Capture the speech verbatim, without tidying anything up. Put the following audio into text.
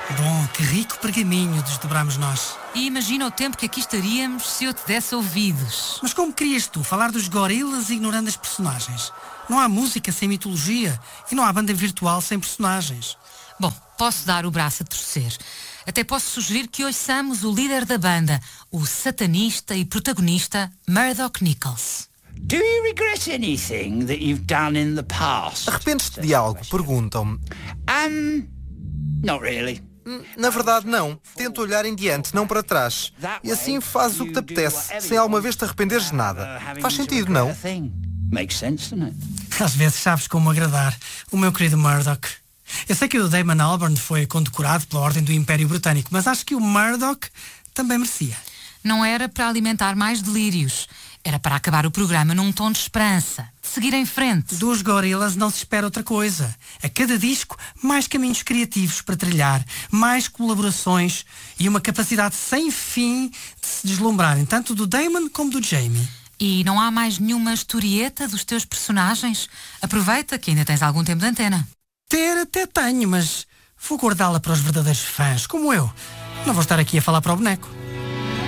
Bom, que rico pergaminho desdobramos nós. E imagina o tempo que aqui estaríamos se eu te desse ouvidos. Mas como querias tu falar dos gorilas ignorando as personagens? Não há música sem mitologia e não há banda virtual sem personagens. Bom, posso dar o braço a torcer. Até posso sugerir que ouçamos o líder da banda, o satanista e protagonista Murdoch Nichols. Do you regret anything that you've done in the past? Arrependes-te de algo? Perguntam-me. Um, not really. Na verdade, não. Tenta olhar em diante, não para trás. E assim fazes o que te apetece, sem alguma vez te arrependeres de nada. Faz sentido, não? Makes sense, doesn't it? Às vezes sabes como agradar o meu querido Murdoch. Eu sei que o Damon Albarn foi condecorado pela Ordem do Império Britânico, mas acho que o Murdoch também merecia. Não era para alimentar mais delírios. Era para acabar o programa num tom de esperança, de seguir em frente. Dos gorilas não se espera outra coisa. A cada disco, mais caminhos criativos para trilhar, mais colaborações e uma capacidade sem fim de se deslumbrarem, tanto do Damon como do Jamie. E não há mais nenhuma historieta dos teus personagens? Aproveita que ainda tens algum tempo de antena. Ter até tenho, mas vou guardá-la para os verdadeiros fãs, como eu. Não vou estar aqui a falar para o boneco.